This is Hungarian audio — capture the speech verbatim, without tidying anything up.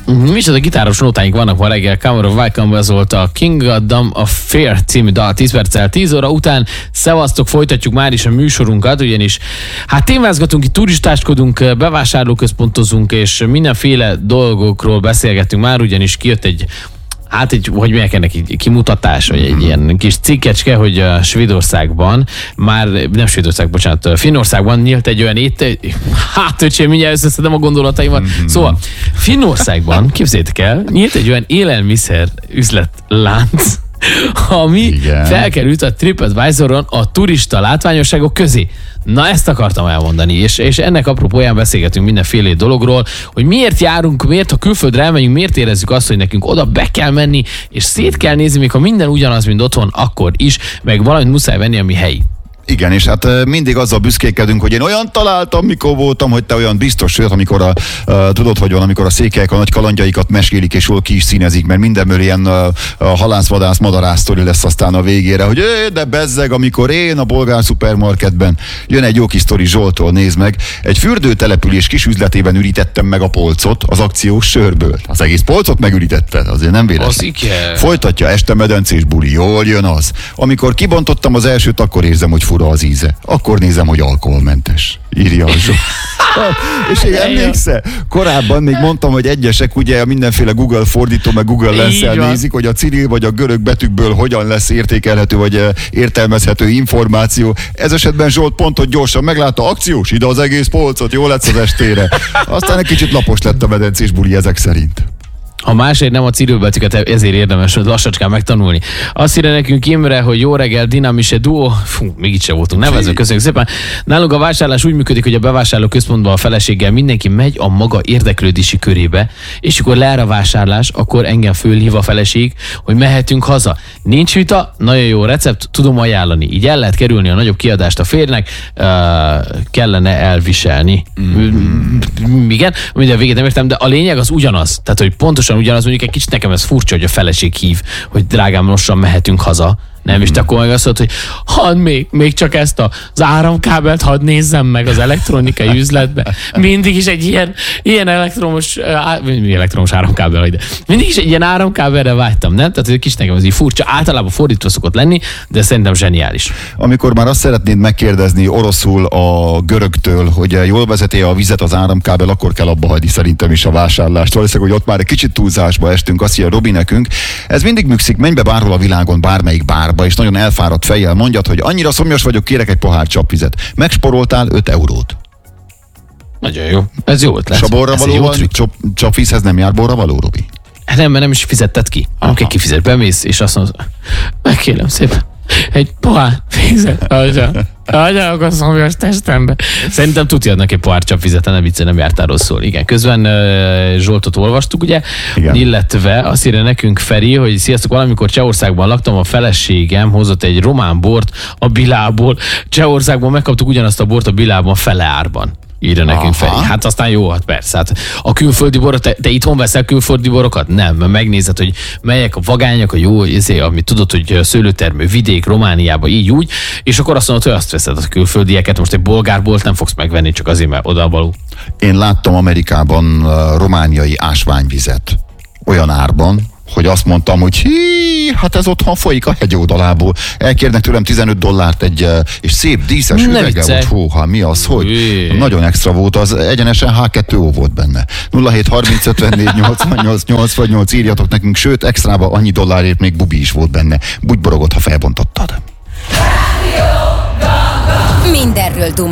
Micsoda gitáros nótáink vannak ma reggel. Camera of Wycombe, ez volt a King Goddam a Fair című dal, tíz perccel tíz óra után. Szevasztok, folytatjuk már is a műsorunkat, ugyanis hát témázgatunk, itt turistáskodunk, bevásárlóközpontozunk, és mindenféle dolgokról beszélgetünk már, ugyanis kijött egy Hát egy, hogy milyen ennek egy kimutatás, vagy egy ilyen kis cikkecske, hogy a Svédországban, már nem Svédország, bocsánat, Finnországban nyílt egy olyan étel, hát öcsém, mindjárt összeszedem a gondolataimat. Mm-hmm. Szóval Finnországban, képzeljétek el, nyílt egy olyan élelmiszer üzletlánc, ami Igen. felkerült a TripAdvisoron a turista látványosságok közé. Na, ezt akartam elmondani, és, és ennek apropóján beszélgetünk mindenféle dologról, hogy miért járunk, miért ha külföldre elmegyünk, miért érezzük azt, hogy nekünk oda be kell menni, és szét kell nézni, még ha minden ugyanaz, mint otthon, akkor is, meg valamit muszáj venni, ami helyi. Igen, és hát mindig azzal büszkélkedünk, hogy én olyan találtam, mikor voltam, hogy te olyan biztos, sőt, amikor a, a, tudod, hogy van, amikor a székelyek a nagy kalandjaikat mesélik, és hol ki is színezik, mert mindenből ilyen a, a halászvadász madarász sztori lesz aztán a végére, hogy de bezzeg, amikor én a bolgár szupermarketben jön egy jó kis sztori Zsoltól, nézd meg, egy fürdőtelepülés kis üzletében ürítettem meg a polcot az akciós sörből. Az egész polcot megürítetted, azért nem véletlen. Folytatja, este medencés buli, jól jön az. Amikor kibontottam az elsőt, akkor érzem, hogy az íze. Akkor nézem, hogy alkoholmentes. Írja a Zsolt. És én emlékszel, korábban még mondtam, hogy egyesek ugye mindenféle Google fordító, meg Google Lens-el nézik, hogy a ciril vagy a görög betűkből hogyan lesz értékelhető, vagy értelmezhető információ. Ez esetben Zsolt pont, hogy gyorsan meglátta, akciós, ide az egész polcot, jó lesz az estére. Aztán egy kicsit lapos lett a medencés buli ezek szerint. Ha másért nem a cirilbetűket, ezért érdemes lassacskán megtanulni. Azt írja nekünk Imre, hogy jó reggel, Dinamise Duo. Fú, még itt sem voltunk, nevező, köszönjük szépen. Nálunk a vásárlás úgy működik, hogy a bevásárló központban a feleséggel mindenki megy a maga érdeklődési körébe, és akkor leáll a vásárlás, akkor engem fölhív a feleség, hogy mehetünk haza. Nincs vita, nagyon jó recept, tudom ajánlani. Így el lehet kerülni a nagyobb kiadást a férnek, uh, kellene elviselni. Mm. Igen, minden végét nem értem, de a lényeg az ugyanaz. Tehát, hogy pontosan ugyanaz, mondjuk egy kicsit nekem ez furcsa, hogy a feleség hív, hogy drágám, lassan mehetünk haza. Nem, és te akkor meg azt mondod, hogy hadd még, még csak ezt az áramkábelt hadd nézzem meg az elektronikai üzletbe. Mindig is egy ilyen, ilyen elektromos, á, elektromos áramkábel, ide. Mindig is egy ilyen áramkábelre vágytam, nem? Tehát egy kicsit nekem ez így furcsa, általában fordítva szokott lenni, de szerintem zseniális. Amikor már azt szeretnéd megkérdezni oroszul a görögtől, hogy jól vezeti a vizet az áramkábel, akkor kell abba hagyni szerintem is a vásárlást. Valószínűleg, hogy ott már egy kicsit túlzásba estünk, azt írja Robi nekünk. Ez mindig műkszik, menj be bárhol a világon, bármelyik bárba, és nagyon elfáradt fejjel mondjad, hogy annyira szomjas vagyok, kérek egy pohár csapvizet. Megsporoltál öt eurót. Nagyon jó. Ez jó ötlet. És a borra valóval, csap, csapvízhez nem jár borra való, Robi? Nem, mert nem is fizetted ki. Nem kell kifizet, bemész, és azt mondod, megkérem szépen, egy pohár vizet, adja, adja a szomjas testembe. Szerintem tudjadnak egy pohár csapvizet, nem vicce, nem jártál rosszul. Igen, közben uh, Zsoltot olvastuk, ugye, Igen. illetve azt írja nekünk Feri, hogy sziasztok, valamikor Csehországban laktam, a feleségem hozott egy román bort a Bilából. Csehországban megkaptuk ugyanazt a bort a Bilában fele árban. Írja nekünk Feri. Hát aztán jó, hát persze. Hát a külföldi borot, te, te itthon veszel külföldi borokat? Nem, mert megnézed, hogy melyek a vagányok, a jó, ezért, amit tudod, hogy szőlőtermő vidék, Romániában így úgy, és akkor azt mondod, hogy azt veszed a külföldieket, most egy bolgárbolt nem fogsz megvenni, csak azért, mert oda való. Én láttam Amerikában uh, romániai ásványvizet olyan árban, hogy azt mondtam, hogy hí, hát ez otthon folyik a hegy oldalából. Elkérnek tőlem tizenöt dollárt egy, és szép díszes üvege volt. Húha, mi az, hogy? Ué. Nagyon extra volt, az egyenesen há kettő ó volt benne. nulla hét harminc ötvennégy nyolcvannyolc nyolcvannyolc írjatok nekünk, sőt, extrába annyi dollárért még bubi is volt benne. Bugyborogott, ha felbontottad. Mindenről